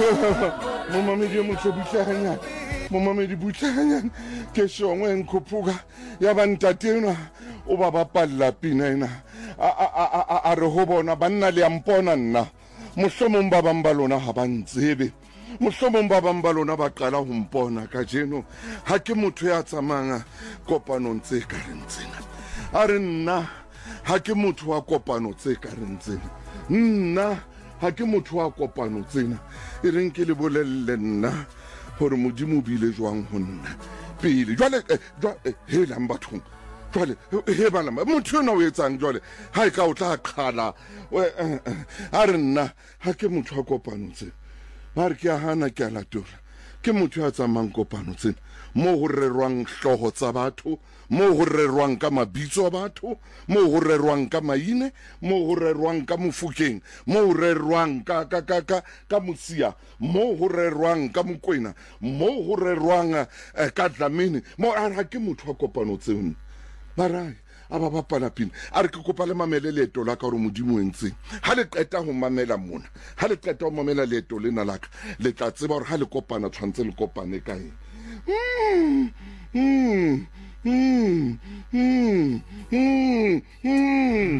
Momamedi motho butlaganyana. Momamedi butlaganyana. Ke shongwe nkophuka ya bantatena o ba bapalla pina ena. A re ho bona banna le ampona nna. Mohlomong ba bang ba lona ha ba ntsebe. Mohlomong ba bang ba lona ba qala ho mpona ka jeno. Ha ke motho ya tsamanga kopanong tse ka reng tsena. A re nna ha ke motho wa kopano tse ka reng tsena. Nna ha ke motho wa kopano tsena. E reng ke le bolelle nna hore Modimo bile jwang ho nna pele jwale hela mbathong jwale he bana motho ona o etsang jwale ha e ka o tla qhala a re nna ha ke motho wa kopano tsena ba re ke a hana ke a latola ke motho ya tsamang kopano tsena mo ho rerwang hloho tsa batho mo ho rerwang ka mabitso a batho mo ho rerwang ka maine mo ho rerwang ka Mofokeng mo ho rerwang ka Mosia mo ho rerwang ka Mokwena mo ho rerwang ka Dlamini mo a ha ke motho wa kopano tsena barai a ba bapala pina a re ke kopa le mamele leeto la ka hore Modimo o entseng ha le qeta ho mamela mona ha le qeta ho mamela leeto lena la ka le tla tseba hore ha le kopana tshwantse le kopane ka eng